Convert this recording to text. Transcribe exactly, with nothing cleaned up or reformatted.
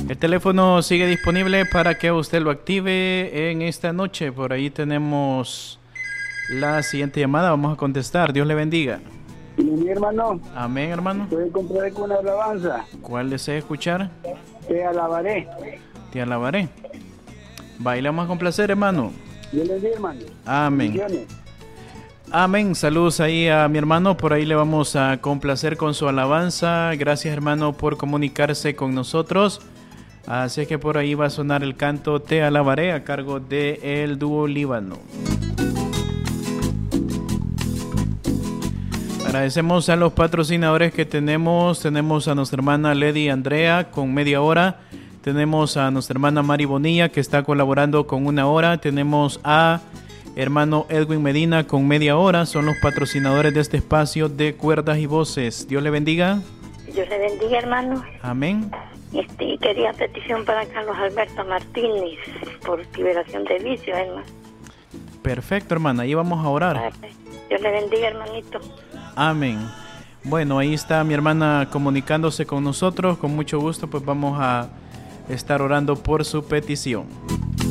El teléfono sigue disponible para que usted lo active en esta noche. Por ahí tenemos la siguiente llamada. Vamos a contestar. Dios le bendiga. Y mi hermano. Amén, hermano. Puede comprar con una alabanza. ¿Cuál desea escuchar? Te alabaré. Te alabaré. Bailamos con placer, hermano. Dios le bendiga, hermano. Amén. Bendiciones. Amén. Saludos ahí a mi hermano. Por ahí le vamos a complacer con su alabanza. Gracias, hermano, por comunicarse con nosotros. Así es que por ahí va a sonar el canto Te alabaré a cargo de el dúo Líbano. Agradecemos a los patrocinadores que tenemos. Tenemos a nuestra hermana Lady Andrea con media hora. Tenemos a nuestra hermana Mari Bonilla que está colaborando con una hora. Tenemos a hermano Edwin Medina con media hora. Son los patrocinadores de este espacio de Cuerdas y Voces. Dios le bendiga. Dios le bendiga, hermano. Amén. Este, quería petición para Carlos Alberto Martínez por liberación de vicios, hermano. Perfecto, hermana. Ahí vamos a orar. Dios le bendiga, hermanito. Amén. Bueno, ahí está mi hermana comunicándose con nosotros. Con mucho gusto, pues vamos a estar orando por su petición.